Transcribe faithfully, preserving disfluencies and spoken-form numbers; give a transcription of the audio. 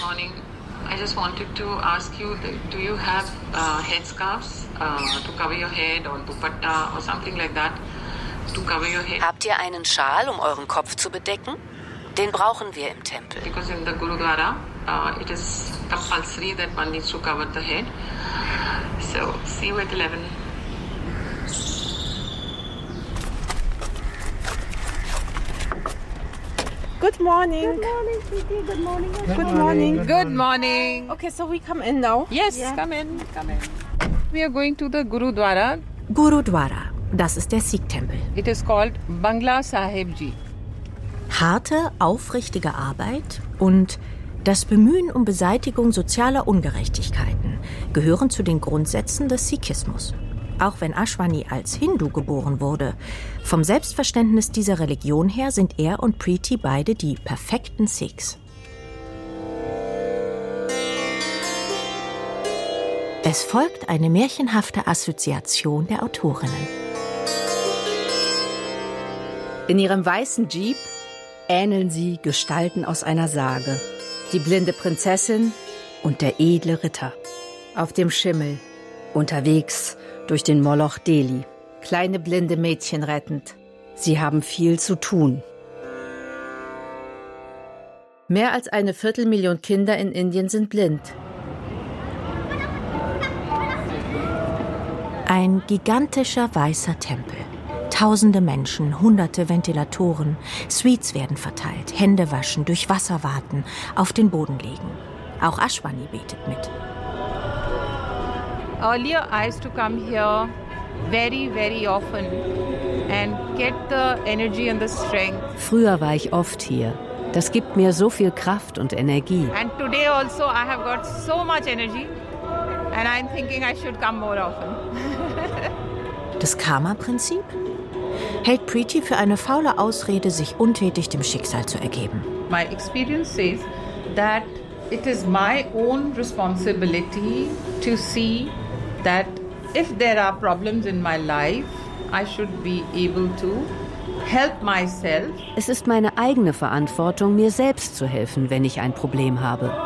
morning. I just wanted to ask you, do you have uh, headscarves uh, to cover your head or dupatta or something like that to cover your head? Habt ihr einen Schal, um euren Kopf zu bedecken? Den brauchen wir im Tempel. Because in the Gurudwara, uh, it is compulsory that one needs to cover the head. So, see you at eleven. Good morning. Good morning, sweetie. Good morning. Good, Good morning. morning. Good morning. Okay, so we come in now. Yes, yeah. come in. Come in. We are going to the Gurudwara. Gurudwara, das ist der Sikh-Tempel. It is called Bangla Sahib Ji. Harte, aufrichtige Arbeit und das Bemühen um Beseitigung sozialer Ungerechtigkeiten gehören zu den Grundsätzen des Sikhismus. Auch wenn Ashwani als Hindu geboren wurde, vom Selbstverständnis dieser Religion her sind er und Preeti beide die perfekten Sikhs. Es folgt eine märchenhafte Assoziation der Autorinnen. In ihrem weißen Jeep ähneln sie Gestalten aus einer Sage. Die blinde Prinzessin und der edle Ritter. Auf dem Schimmel, unterwegs durch den Moloch Delhi. Kleine blinde Mädchen rettend. Sie haben viel zu tun. Mehr als eine Viertelmillion Kinder in Indien sind blind. Ein gigantischer weißer Tempel. Tausende Menschen, hunderte Ventilatoren, Sweets werden verteilt, Hände waschen, durch Wasser warten, auf den Boden legen. Auch Ashwani betet mit. Earlier I used to come here very, very often and get the energy and the strength. Früher war ich oft hier. Das gibt mir so viel Kraft und Energie. And today also I have got so much energy and I'm thinking I should come more often. Das Karma-Prinzip hält Preeti für eine faule Ausrede, sich untätig dem Schicksal zu ergeben. My experience says that it is my own responsibility to see that if there are problems in my life, I should be able to help myself. Es ist meine eigene Verantwortung, mir selbst zu helfen, wenn ich ein Problem habe.